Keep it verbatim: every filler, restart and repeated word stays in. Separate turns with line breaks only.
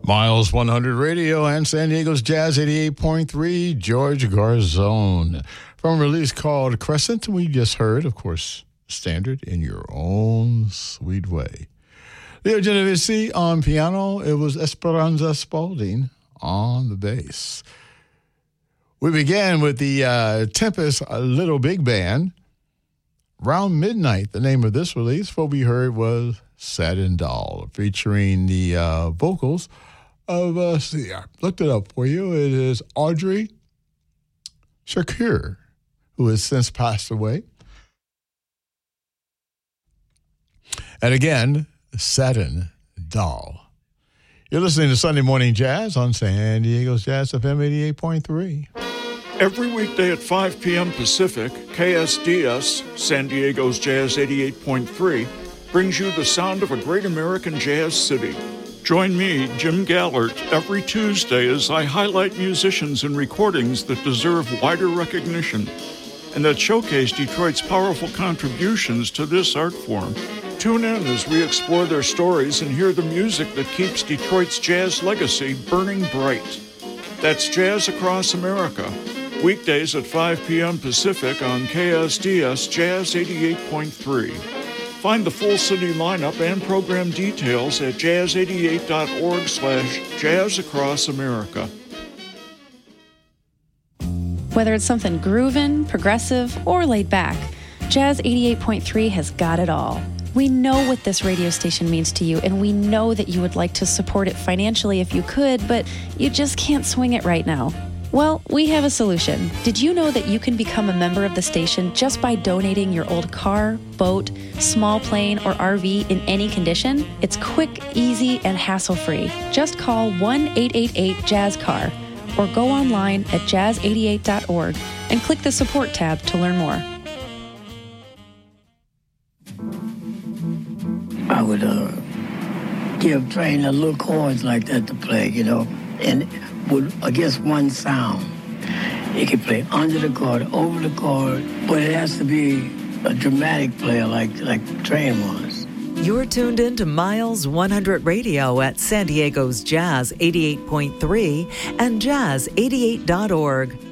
Miles one hundred Radio and San Diego's Jazz eighty-eight point three, George Garzone. From a release called Crescent, we just heard, of course, Standard in Your Own Sweet Way. Leo Genovese on piano. It was Esperanza Spalding on the bass. We began with the uh, Tempest Little Big Band. Round Midnight, the name of this release. What we heard was Satin Doll, featuring the uh, vocals of, uh, see, I looked it up for you. It is Audrey Shakur, who has since passed away. And again, Satin Doll. You're listening to Sunday Morning Jazz on San Diego's Jazz F M eighty-eight point three.
Every weekday at five p.m. Pacific, K S D S, San Diego's Jazz eighty-eight point three, brings you the sound of a great American jazz city. Join me, Jim Gallert, every Tuesday as I highlight musicians and recordings that deserve wider recognition and that showcase Detroit's powerful contributions to this art form. Tune in as we explore their stories and hear the music that keeps Detroit's jazz legacy burning bright. That's Jazz Across America, weekdays at five p.m. Pacific on K S D S Jazz eighty-eight point three. Find the full city lineup and program details at jazz eighty-eight dot org slash jazz across America.
Whether it's something groovin', progressive, or laid back, Jazz eighty-eight point three has got it all. We know what this radio station means to you, and we know that you would like to support it financially if you could, but you just can't swing it right now. Well, we have a solution. Did you know that you can become a member of the station just by donating your old car, boat, small plane, or R V in any condition? It's quick, easy, and hassle-free. Just call one eight eight eight jazz car or go online at jazz eighty-eight dot org and click the support tab to learn more.
I would uh, give Train a little chords like that to play, you know, and with, I guess, one sound. He can play under the chord, over the chord, but it has to be a dramatic player like, like Train was.
You're tuned in to Miles one hundred Radio at San Diego's Jazz eighty-eight point three and jazz eighty-eight dot org.